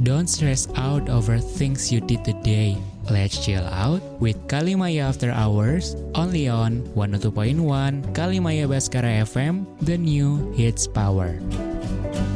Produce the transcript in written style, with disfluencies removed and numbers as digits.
Don't stress out over things you did today. Let's chill out with Kalimaya After Hours, only on 102.1 Kalimaya Baskara FM, the new hits power.